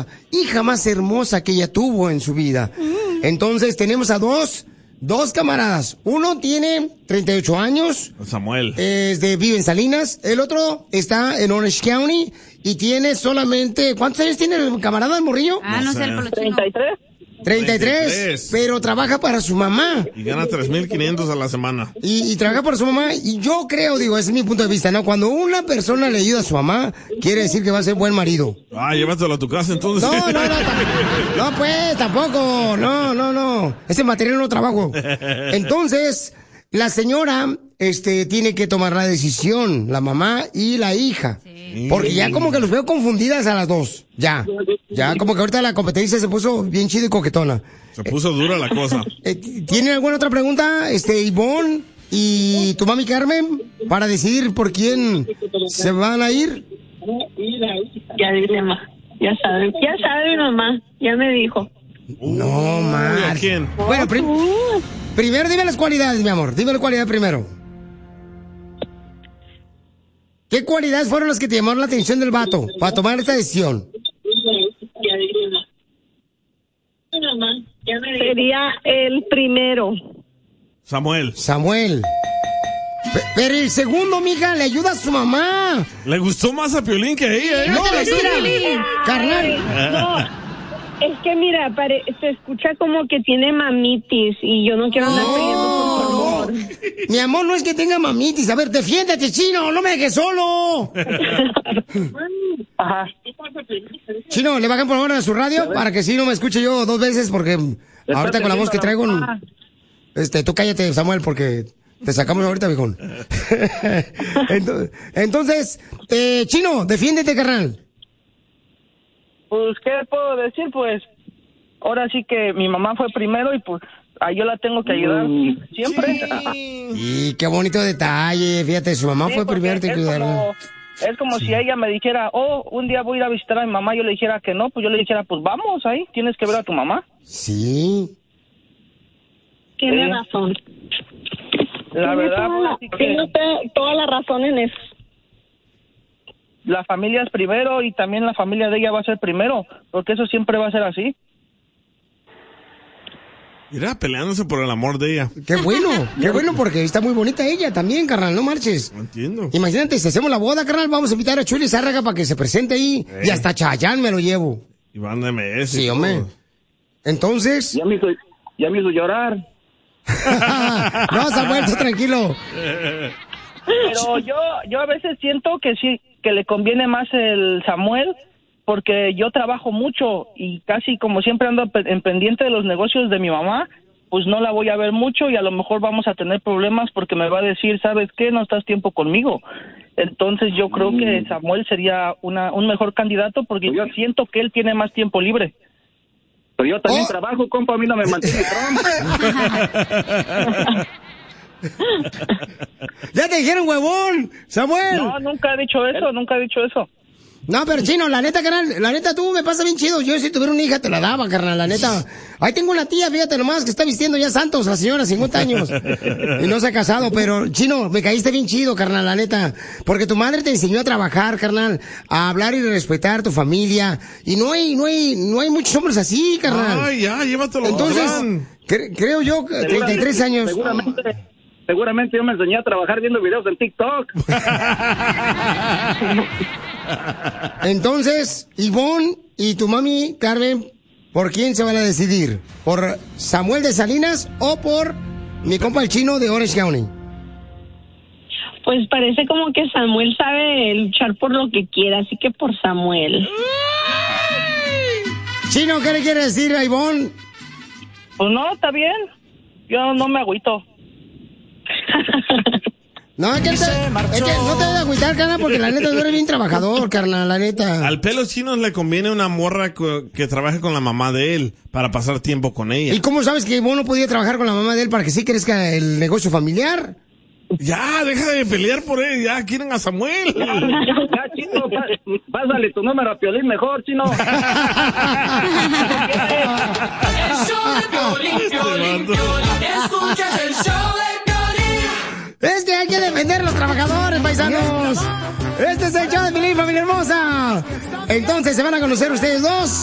la hija más hermosa que ella tuvo en su vida. Entonces tenemos a dos camaradas. Uno tiene 38 años. Samuel. Vive en Salinas. El otro está en Orange County y tiene solamente... ¿Cuántos años tiene el camarada, el morrillo? No sé el polochino. 33, pero trabaja para su mamá. Y gana 3,500 a la semana. Y trabaja para su mamá. Y yo creo, ese es mi punto de vista, ¿no? Cuando una persona le ayuda a su mamá, quiere decir que va a ser buen marido. Llévatelo a tu casa entonces. No, pues, tampoco. No. Ese material no trabajo. Entonces, la señora, tiene que tomar la decisión, la mamá y la hija. Sí. Porque ya como que los veo confundidas a las dos. Ya, como que ahorita la competencia se puso bien chida y coquetona. Se puso dura la cosa. ¿Tienen alguna otra pregunta, Ivonne y tu mami Carmen, para decidir por quién se van a ir? Ya dile, ma. Ya sabe mi mamá. Ya me dijo. No, ma. ¿A quién? Bueno, primero dime las cualidades, mi amor. Dime la cualidad primero. ¿Qué cualidades fueron las que te llamaron la atención del vato para tomar esta decisión? Sería el primero. Samuel. Pero el segundo, mija, le ayuda a su mamá. Le gustó más a Piolín que a ella, ¿eh? No, carnal. No. Es que mira, se escucha como que tiene mamitis y yo no quiero andar peleando, por favor. Mi amor, no es que tenga mamitis. A ver, defiéndete, Chino, no me dejes solo. Ajá. Chino, le bajan por favor a su radio para que si no me escuche yo 2 veces porque ahorita con la voz que traigo... tú cállate, Samuel, porque te sacamos ahorita, viejón. Entonces, Chino, defiéndete, carnal. Pues, ¿qué puedo decir? Pues, ahora sí que mi mamá fue primero y pues, yo la tengo que ayudar siempre. Sí. Y qué bonito detalle, fíjate, su mamá fue primero, te ayudaron. Es como si ella me dijera, un día voy a ir a visitar a mi mamá, yo le dijera que no, pues yo le dijera, pues vamos ahí, tienes que ver a tu mamá. Sí. Tiene razón. La verdad, tiene toda la razón en eso. La familia es primero y también la familia de ella va a ser primero, porque eso siempre va a ser así. Mira, peleándose por el amor de ella. Qué bueno, porque está muy bonita ella también, carnal, no marches. No entiendo. Imagínate, si hacemos la boda, carnal, vamos a invitar a Chuy Zárraga para que se presente ahí, y hasta Chayanne me lo llevo. Y van de MS. Sí, hombre. Entonces... Ya me hizo llorar. No, Samuel, tú tranquilo. Pero yo a veces siento que sí, que le conviene más el Samuel, porque yo trabajo mucho y casi como siempre ando en pendiente de los negocios de mi mamá, pues no la voy a ver mucho y a lo mejor vamos a tener problemas porque me va a decir, ¿sabes qué? No estás tiempo conmigo. Entonces yo creo que Samuel sería un mejor candidato porque yo siento que él tiene más tiempo libre. Pero yo también trabajo, compa, a mí no me mantiene Trump. ¡Ya te dijeron, huevón! ¡Samuel! No, nunca he dicho eso. No, pero Chino, la neta, carnal, tú me pasa bien chido. Yo si tuviera una hija te la daba, carnal, la neta. Ahí tengo una tía, fíjate nomás, que está vistiendo ya santos, la señora, 50 años. Y no se ha casado, pero, Chino, me caíste bien chido, carnal, la neta. Porque tu madre te enseñó a trabajar, carnal, a hablar y respetar a tu familia. Y no hay muchos hombres así, carnal. Ay, ya, llévatelo. Entonces, creo yo, 33 años. Seguramente yo me enseñé a trabajar viendo videos en TikTok. Entonces, Ivonne y tu mami, Carmen, ¿por quién se van a decidir? ¿Por Samuel de Salinas o por mi compa el Chino de Orange County? Pues parece como que Samuel sabe luchar por lo que quiera, así que por Samuel. Chino, ¿qué le quiere decir a Ivonne? Pues no, está bien. Yo no me agüito. No, es que no te debes agüitar, carnal, porque la neta tú eres bien trabajador, carnal, la neta. Al pelo chino le conviene una morra que trabaje con la mamá de él para pasar tiempo con ella. ¿Y cómo sabes que vos no podías trabajar con la mamá de él para que sí crezca el negocio familiar? Ya, deja de pelear por él, ya quieren a Samuel. Ya, Chino, pásale tu número a Piolín mejor, Chino. El show de Piolín, escuchas el show de Piolín. Es que hay que defender a los trabajadores, paisanos. Este es el show de Piolín, familia hermosa. Entonces se van a conocer ustedes dos.